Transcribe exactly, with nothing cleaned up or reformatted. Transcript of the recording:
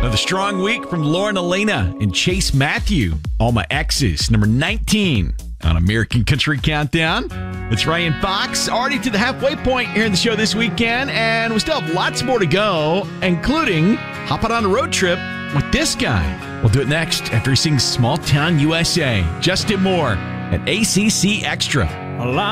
Another strong week from Lauren Elena and Chase Matthew. All My Exes, number nineteen on American Country Countdown. It's Ryan Fox, already to the halfway point here in the show this weekend, and we still have lots more to go, including hopping on a road trip with this guy. We'll do it next after he sings Small Town U S A. Justin Moore at A C C Extra.